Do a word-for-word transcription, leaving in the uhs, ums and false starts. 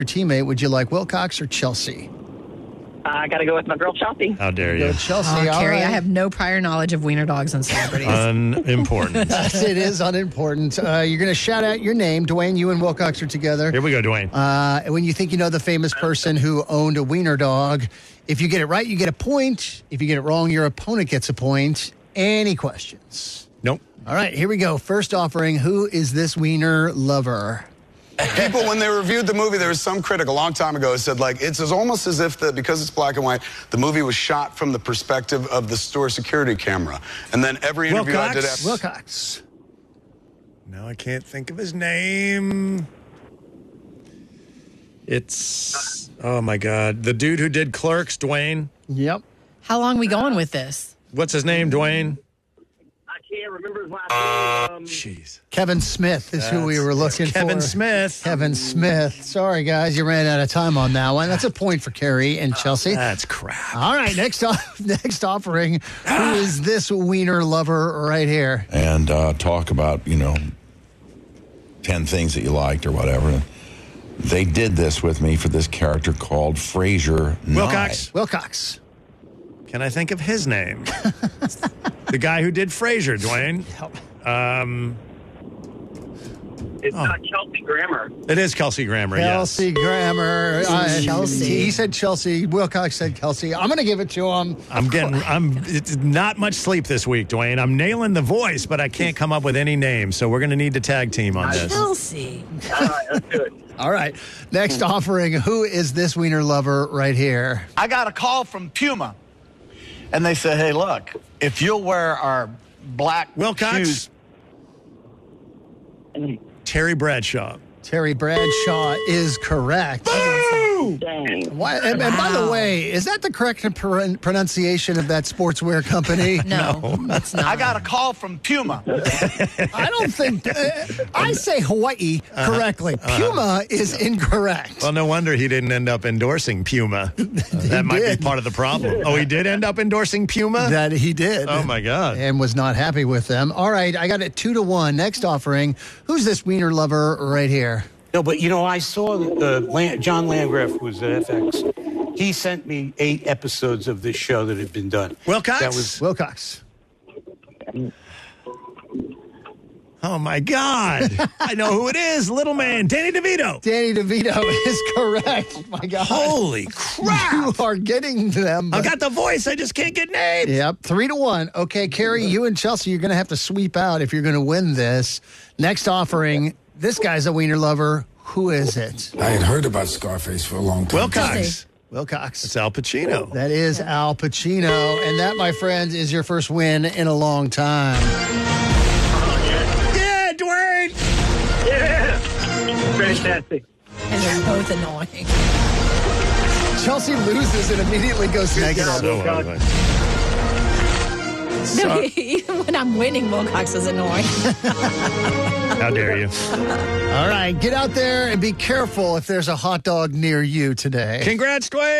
your teammate, would you like Wilcox or Chelsea? Uh, I got to go with my girl Chelsea. How dare Go you? Chelsea. Oh, all Carrie, right. I have no prior knowledge of wiener dogs and celebrities. Unimportant. It is unimportant. Uh, you're going to shout out your name. Dwayne, you and Wilcox are together. Here we go, Dwayne. Uh, when you think you know the famous person who owned a wiener dog, if you get it right, you get a point. If you get it wrong, your opponent gets a point. Any questions? Nope. All right, here we go. First offering, who is this wiener lover? People, when they reviewed the movie, there was some critic a long time ago who said, like, it's as almost as if, the, because it's black and white, the movie was shot from the perspective of the store security camera. And then every interview I did after... Wilcox. No, I can't think of his name. It's, oh, my God. The dude who did Clerks, Dwayne. Yep. How long we going with this? What's his name, Dwayne? I can't remember his last name. Um, Jeez. Kevin Smith is who we were looking for. Kevin Smith. Kevin Smith. Sorry, guys, you ran out of time on that one. That's a point for Carrie and Chelsea. That's crap. All right, next off, next offering. Who is this wiener lover right here? And uh, talk about, you know, ten things that you liked or whatever. They did this with me for this character called Fraser Wilcox. Wilcox. Can I think of his name? The guy who did Frasier, Dwayne. Um, it's not Chelsea Grammer. it is Kelsey Grammer, Kelsey yes. Grammer. Uh, Chelsea. He said Chelsea. Wilcox said Kelsey. I'm going to give it to him. I'm getting, I'm, it's not much sleep this week, Dwayne. I'm nailing the voice, but I can't come up with any names, so we're going to need to tag team on this. Chelsea. All right, let's do it. All right. Next offering. Who is this wiener lover right here? I got a call from Puma, and they said, hey, look, if you'll wear our black Wilcox. shoes. Terry Bradshaw. Terry Bradshaw is correct. Dang. Why, and, and by the way, is that the correct pr- pronunciation of that sportswear company? No, it's not. I got a call from Puma. I don't think. Uh, I say Hawaii correctly. Puma is incorrect. Well, no wonder he didn't end up endorsing Puma. Uh, that might did. be part of the problem. Oh, he did end up endorsing Puma? That he did. Oh, my God. And was not happy with them. All right, I got it two to one. Next offering. Who's this wiener lover right here? No, but you know, I saw uh, Land- John Landgraf was at F X. He sent me eight episodes of this show that had been done. Wilcox? That was Wilcox. Oh, my God. I know who it is. Little man, Danny DeVito. Danny DeVito is correct. Oh, my God. Holy crap. You are getting them. I got the voice. I just can't get names. Yep, three to one. Okay, Carrie, you and Chelsea, you're going to have to sweep out if you're going to win this. Next offering, this guy's a wiener lover. Who is it? I had heard about Scarface for a long time. Wilcox. Wilcox. It's Al Pacino. That is Al Pacino. And that, my friends, is your first win in a long time. Yeah, Dwayne. Yeah. Fantastic. And they're both annoying. Chelsea loses and immediately goes negative. So ugly. No, even when I'm winning, Wilcox is annoying. How dare you? All right, get out there and be careful if there's a hot dog near you today. Congrats, Dwayne.